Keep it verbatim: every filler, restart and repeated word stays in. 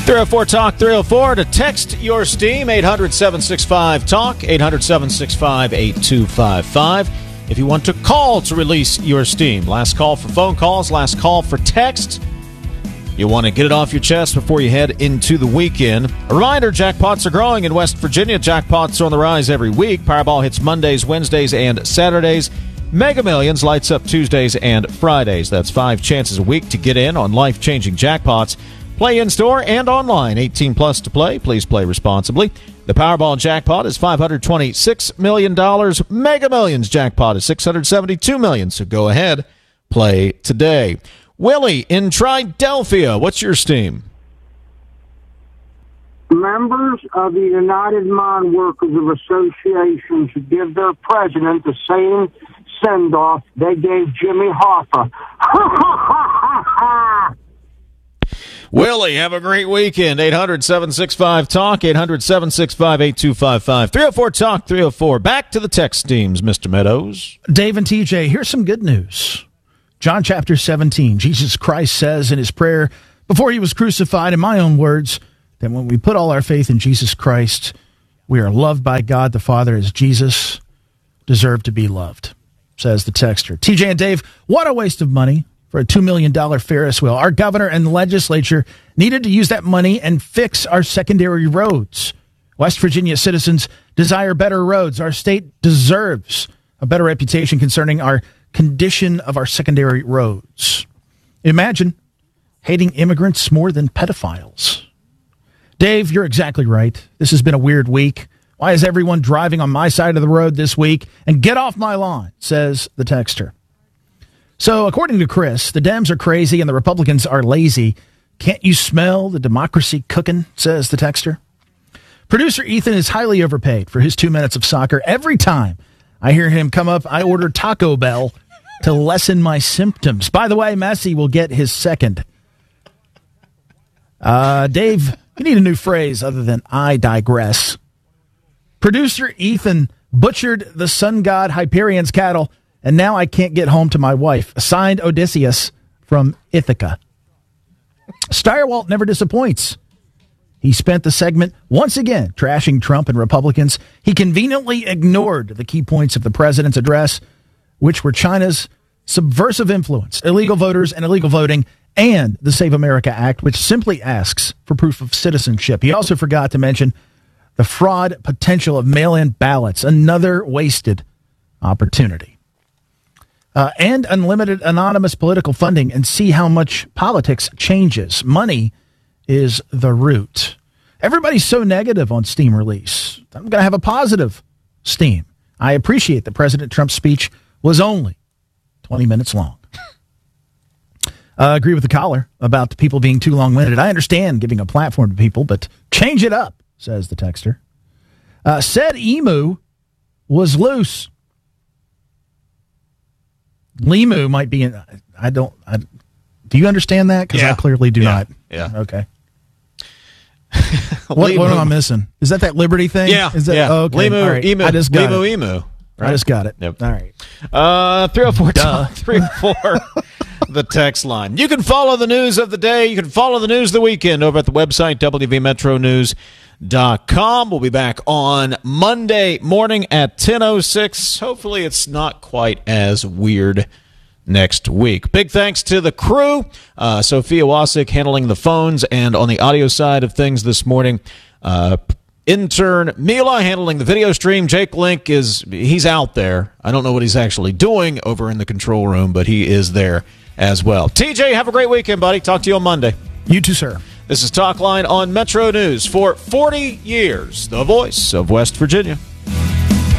three oh four talk three oh four to text your steam, eight hundred, seven six five, talk, eight hundred, seven six five, eight two five five. If you want to call to release your steam, last call for phone calls, last call for text. You want to get it off your chest before you head into the weekend. A reminder, jackpots are growing in West Virginia. Jackpots are on the rise every week. Powerball hits Mondays, Wednesdays, and Saturdays. Mega Millions lights up Tuesdays and Fridays. That's five chances a week to get in on life-changing jackpots. Play in-store and online. eighteen plus to play. Please play responsibly. The Powerball jackpot is five hundred twenty-six million dollars. Mega Millions jackpot is six hundred seventy-two million dollars. So go ahead, play today. Willie in Triadelphia, what's your steam? Members of the United Mine Workers of Association should give their president the same send-off they gave Jimmy Hoffa. Willie, have a great weekend. eight hundred, seven six five, talk, eight hundred, seven six five, eight two five five. three oh four talk three oh four. Back to the text teams, Mister Meadows. Dave and T J, here's some good news. John chapter seventeen, Jesus Christ says in his prayer before he was crucified, in my own words, that when we put all our faith in Jesus Christ, we are loved by God the Father as Jesus deserved to be loved, says the texter. T J and Dave, what a waste of money for a two million dollars Ferris wheel. Our governor and legislature needed to use that money and fix our secondary roads. West Virginia citizens desire better roads. Our state deserves a better reputation concerning our condition of our secondary roads. Imagine hating immigrants more than pedophiles. Dave, you're exactly right. This has been a weird week. Why is everyone driving on my side of the road this week? And get off my lawn, says the texter. So, according to Chris, the Dems are crazy and the Republicans are lazy. Can't you smell the democracy cooking, says the texter. Producer Ethan is highly overpaid for his two minutes of soccer. Every time I hear him come up, I order Taco Bell to lessen my symptoms. By the way, Messi will get his second. Uh, Dave, you need a new phrase other than I digress. Producer Ethan butchered the sun god Hyperion's cattle, and now I can't get home to my wife. Signed, Odysseus from Ithaca. Steyerwalt never disappoints. He spent the segment once again trashing Trump and Republicans. He conveniently ignored the key points of the president's address, which were China's subversive influence, illegal voters and illegal voting, and the Save America Act, which simply asks for proof of citizenship. He also forgot to mention the fraud potential of mail-in ballots, another wasted opportunity. Uh, and unlimited anonymous political funding, and see how much politics changes. Money is the root. Everybody's so negative on Steam release. I'm going to have a positive Steam. I appreciate that President Trump's speech was only twenty minutes long. I uh, agree with the caller about the people being too long-winded. I understand giving a platform to people, but change it up, says the texter. Uh, said emu was loose. Limu might be in. I don't. I, do you understand that? Because yeah. I clearly do yeah. not. Yeah. Okay. what, what am I missing? Is that that Liberty thing? Yeah. Is that, yeah. Oh, okay. Limu, right. emu. I just got Limu, it. emu. Right? I just got it. Yep. All right. Uh, three oh four three oh four the text line. You can follow the news of the day. You can follow the news of the weekend over at the website, W V Metro News dot com. We'll be back on Monday morning at ten oh six. Hopefully it's not quite as weird next week. Big thanks to the crew. Uh, Sophia Wasik handling the phones, and on the audio side of things this morning, uh, intern Mila handling the video stream. Jake Link is, he's out there. I don't know what he's actually doing over in the control room, but he is there as well. T J, have a great weekend, buddy. Talk to you on Monday. You too, sir. This is Talkline on Metro News for forty years, the voice of West Virginia.